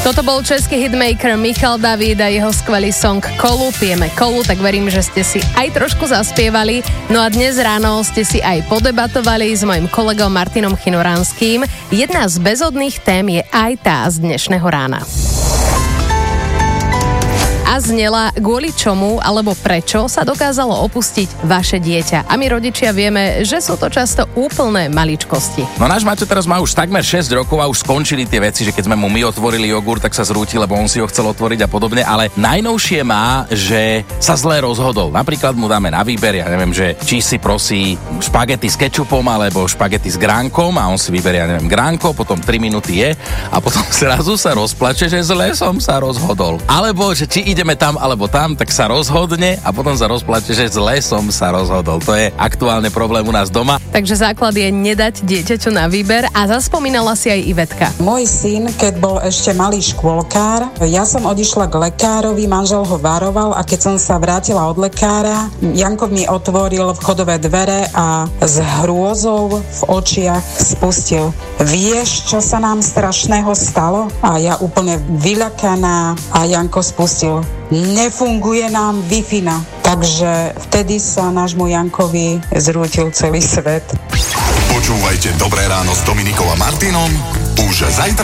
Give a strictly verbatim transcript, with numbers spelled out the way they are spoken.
Toto bol český hitmaker Michal David a jeho skvelý song Kolu. Pijeme kolu, tak verím, že ste si aj trošku zaspievali. No a dnes ráno ste si aj podebatovali s mojim kolegom Martinom Chinoranským. Jedna z bezodných tém je aj tá z dnešného rána. A znela, kvôli čomu alebo prečo sa dokázalo opustiť vaše dieťa. A my rodičia vieme, že sú to často úplné maličkosti. No náš Maťo teraz má už takmer šesť rokov a už skončili tie veci, že keď sme mu my otvorili jogurt, tak sa zrúti, lebo on si ho chcel otvoriť a podobne, ale najnovšie má, že sa zle rozhodol. Napríklad mu dáme na výber, ja neviem, že či si prosí špagety s kečupom alebo špagety s gránkom a on si vyberie, ja neviem, gránko, potom tri minúty je a potom zrazu sa rozplače, že zle som sa rozhodol. Alebo že či ide ideme tam alebo tam, tak sa rozhodne a potom sa rozplače, že zle som sa rozhodol. To je aktuálne problém u nás doma. Takže základ je nedať dieťaťu na výber a zaspomínala si aj Ivetka. Môj syn, keď bol ešte malý škôlkár, ja som odišla k lekárovi, manžel ho varoval a keď som sa vrátila od lekára, Janko mi otvoril vchodové dvere a s hrôzou v očiach spustil: vieš, čo sa nám strašného stalo? A ja úplne vyľakaná a Janko spustil: nefunguje nám Wi-Fi. Takže vtedy sa nášmu Jankovi zrútil celý svet. Počúvajte Dobré ráno s Dominikou a Martinom už zajtra.